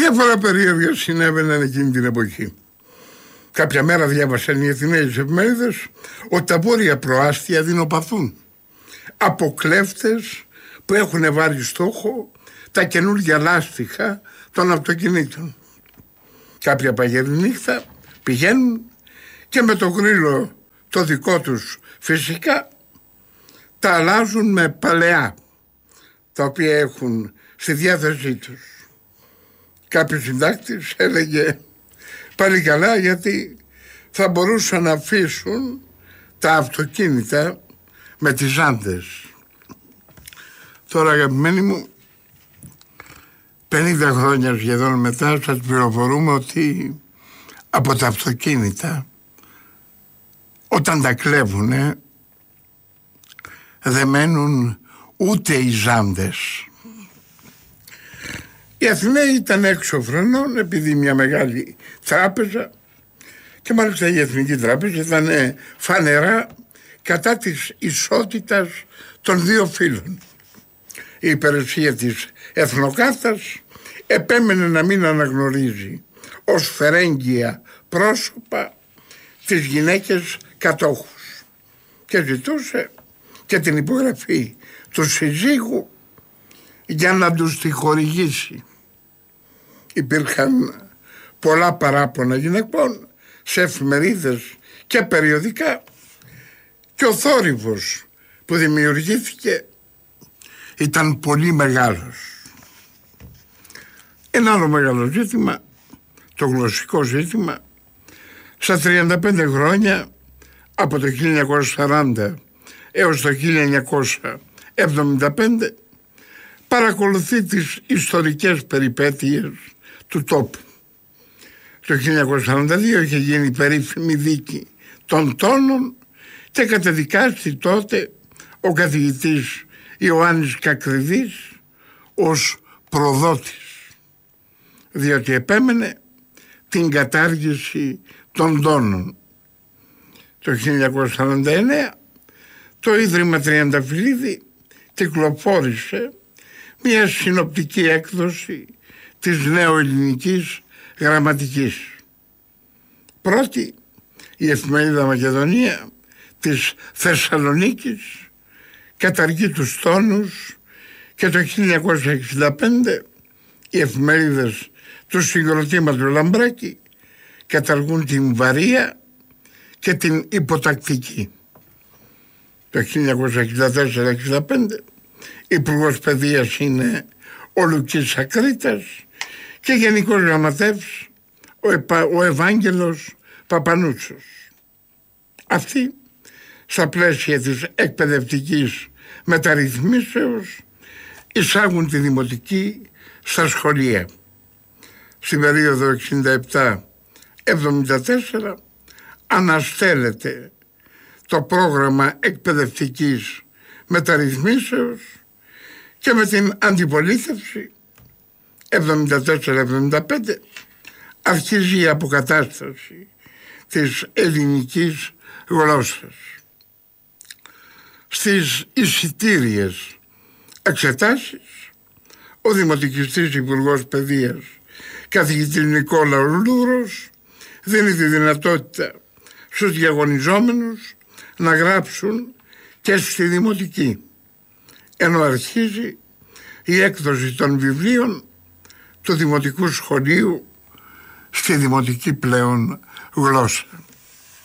Διάφορα περίεργα συνέβαιναν εκείνη την εποχή. Κάποια μέρα διάβασαν οι Αθηναίες εφημερίδες ότι τα βόρεια προάστια δεινοπαθούν από κλέφτες που έχουν βάλει στόχο τα καινούργια λάστιχα των αυτοκινήτων. Κάποια παγερή νύχτα πηγαίνουν και με το γρίλο το δικό τους φυσικά τα αλλάζουν με παλαιά τα οποία έχουν στη διάθεσή τους. Κάποιος συντάκτης έλεγε πάλι καλά, γιατί θα μπορούσαν να αφήσουν τα αυτοκίνητα με τις ζάντες. Τώρα, αγαπημένοι μου, 50 χρόνια σχεδόν μετά σας πληροφορούμε ότι από τα αυτοκίνητα όταν τα κλέβουνε δεν μένουν ούτε οι ζάντες. Οι Αθηναίοι ήταν έξω φρενών επειδή μια μεγάλη τράπεζα, και μάλιστα η Εθνική Τράπεζα ήταν φανερά κατά της ισότητας των δύο φύλων. Η υπηρεσία της Εθνοκάρτας επέμενε να μην αναγνωρίζει ως φερέγγια πρόσωπα τις γυναίκες κατόχους και ζητούσε και την υπογραφή του συζύγου για να τους τη χορηγήσει. Υπήρχαν πολλά παράπονα γυναικών σε εφημερίδες και περιοδικά και ο θόρυβος που δημιουργήθηκε ήταν πολύ μεγάλος. Ένα άλλο μεγάλο ζήτημα, το γλωσσικό ζήτημα, στα 35 χρόνια από το 1940 έως το 1975 παρακολουθεί τις ιστορικές περιπέτειες του τόπου. Το 1942 είχε γίνει η περίφημη δίκη των τόνων και καταδικάστη τότε ο καθηγητής Ιωάννης Κακριδής ως προδότης, διότι επέμενε την κατάργηση των τόνων. Το 1949 το Ίδρυμα Τριανταφυλλίδη κυκλοφόρησε μια συνοπτική έκδοση της νεοελληνικής γραμματικής. Πρώτη, η εφημερίδα Μακεδονία της Θεσσαλονίκης καταργεί τους τόνους και το 1965 οι εφημερίδες του συγκροτήματος Λαμπράκη καταργούν την βαρία και την υποτακτική. Το 1964-65 υπουργός παιδείας είναι ο Λουκής Ακρίτας και γενικός γραμματεύς ο Ευάγγελος Παπανούτσος. Αυτοί στα πλαίσια της εκπαιδευτικής μεταρρυθμίσεως εισάγουν τη δημοτική στα σχολεία. Στην περίοδο 67-74 αναστέλλεται το πρόγραμμα εκπαιδευτικής μεταρρυθμίσεως και με την αντιπολίτευση 74-75 αρχίζει η αποκατάσταση της ελληνικής γλώσσας. Στις εισιτήριες εξετάσεις ο δημοτικιστής υπουργός παιδείας καθηγητής Νικόλα Λούρος δίνει τη δυνατότητα στους διαγωνιζόμενους να γράψουν και στη δημοτική, ενώ αρχίζει η έκδοση των βιβλίων του δημοτικού σχολείου στη δημοτική πλέον γλώσσα.